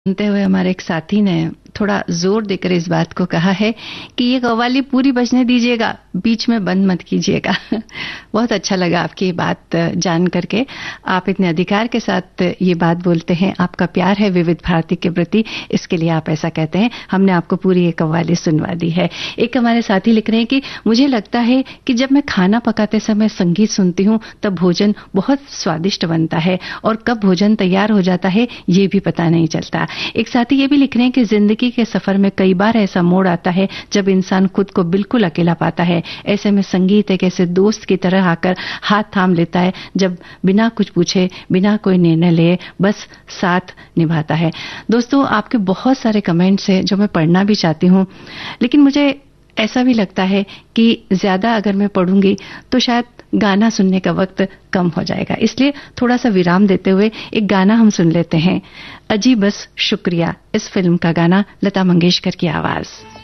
सुनते हुए हमारे एक साथी ने थोड़ा जोर देकर इस बात को कहा है कि ये कव्वाली पूरी बजने दीजिएगा, बीच में बंद मत कीजिएगा। बहुत अच्छा लगा आपकी ये बात जान करके। आप इतने अधिकार के साथ ये बात बोलते हैं, आपका प्यार है विविध भारती के प्रति, इसके लिए आप ऐसा कहते हैं। हमने आपको पूरी ये कव्वाली सुनवा दी है। एक हमारे साथी लिख रहे हैं कि मुझे लगता है कि जब मैं खाना पकाते समय संगीत सुनती हूँ तब भोजन बहुत स्वादिष्ट बनता है और कब भोजन तैयार हो जाता है ये भी पता नहीं चलता। एक साथी ये भी लिख रहे हैं कि जिंदगी के सफर में कई बार ऐसा मोड़ आता है जब इंसान खुद को बिल्कुल अकेला पाता है। ऐसे में संगीत एक ऐसे दोस्त की तरह आकर हाथ थाम लेता है, जब बिना कुछ पूछे, बिना कोई निर्णय लिए बस साथ निभाता है। दोस्तों, आपके बहुत सारे कमेंट्स हैं जो मैं पढ़ना भी चाहती हूँ, लेकिन मुझे ऐसा भी लगता है कि ज्यादा अगर मैं पढ़ूंगी तो शायद गाना सुनने का वक्त कम हो जाएगा, इसलिए थोड़ा सा विराम देते हुए एक गाना हम सुन लेते हैं। अजी बस शुक्रिया, इस फिल्म का गाना, लता मंगेशकर की आवाज।